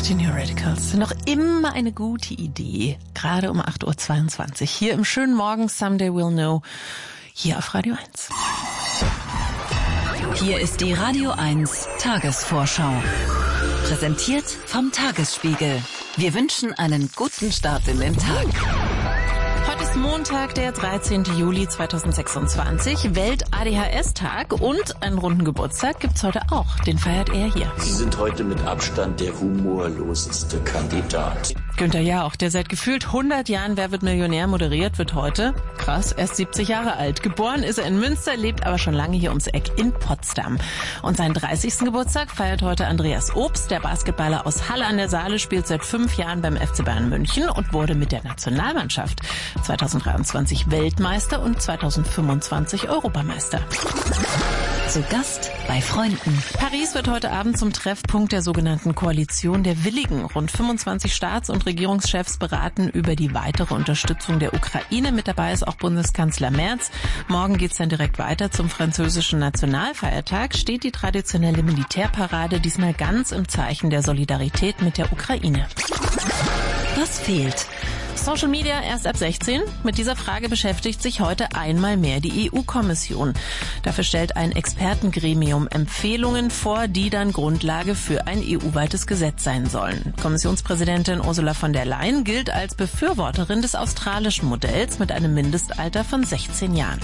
Die New Radicals sind noch immer eine gute Idee. Gerade um 8.22 Uhr. Hier im schönen Morgen Someday We'll Know. Hier auf Radio 1. Hier ist die Radio 1 Tagesvorschau. Präsentiert vom Tagesspiegel. Wir wünschen einen guten Start in den Tag. Heute ist Montag, der 13. Juli 2026, Welt-ADHS-Tag und einen runden Geburtstag gibt's heute auch. Den feiert er hier. Sie sind heute mit Abstand der humorloseste Kandidat. Günther Jauch, der seit gefühlt 100 Jahren Wer wird Millionär moderiert, wird heute, krass, erst 70 Jahre alt. Geboren ist er in Münster, lebt aber schon lange hier ums Eck in Potsdam. Und seinen 30. Geburtstag feiert heute Andreas Obst. Der Basketballer aus Halle an der Saale spielt seit 5 Jahren beim FC Bayern München und wurde mit der Nationalmannschaft 2023 Weltmeister und 2025 Europameister. Zu Gast bei Freunden. Paris wird heute Abend zum Treffpunkt der sogenannten Koalition der Willigen. Rund 25 Staats- und Regierungschefs beraten über die weitere Unterstützung der Ukraine. Mit dabei ist auch Bundeskanzler Merz. Morgen geht's dann direkt weiter zum französischen Nationalfeiertag. Steht die traditionelle Militärparade diesmal ganz im Zeichen der Solidarität mit der Ukraine. Was fehlt? Social Media erst ab 16? Mit dieser Frage beschäftigt sich heute einmal mehr die EU-Kommission. Dafür stellt ein Expertengremium Empfehlungen vor, die dann Grundlage für ein EU-weites Gesetz sein sollen. Kommissionspräsidentin Ursula von der Leyen gilt als Befürworterin des australischen Modells mit einem Mindestalter von 16 Jahren.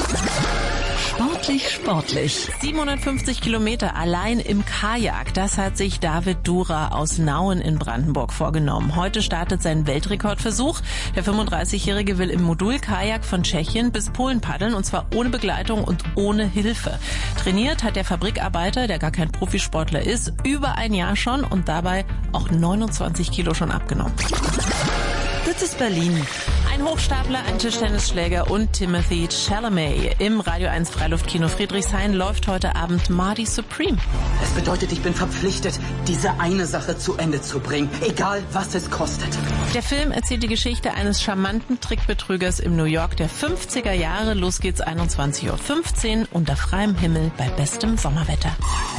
Sportlich. 750 Kilometer allein im Kajak. Das hat sich David Dura aus Nauen in Brandenburg vorgenommen. Heute startet sein Weltrekordversuch. Der 35-Jährige will im Modulkajak von Tschechien bis Polen paddeln und zwar ohne Begleitung und ohne Hilfe. Trainiert hat der Fabrikarbeiter, der gar kein Profisportler ist, über ein Jahr schon und dabei auch 29 Kilo schon abgenommen. Das ist Berlin. Ein Hochstapler, ein Tischtennisschläger und Timothée Chalamet. Im Radio 1 Freiluftkino Friedrichshain läuft heute Abend Marty Supreme. Es bedeutet, ich bin verpflichtet, diese eine Sache zu Ende zu bringen, egal was es kostet. Der Film erzählt die Geschichte eines charmanten Trickbetrügers im New York der 50er Jahre. Los geht's 21.15 Uhr unter freiem Himmel bei bestem Sommerwetter.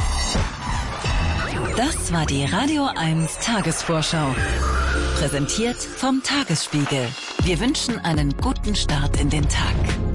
Das war die Radio 1 Tagesvorschau. Präsentiert vom Tagesspiegel. Wir wünschen einen guten Start in den Tag.